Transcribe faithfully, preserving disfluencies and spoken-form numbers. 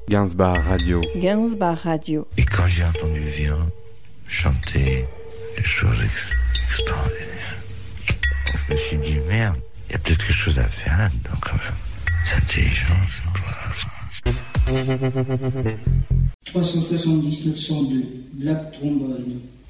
Gainsbar Radio. Gainsbar Radio. Et quand j'ai entendu Vian chanter des choses ex- extraordinaires, je me suis dit, merde, il y a peut-être quelque chose à faire là-dedans quand même. C'est intelligent. trois cent soixante-dix neuf cent deux, Black Trombone.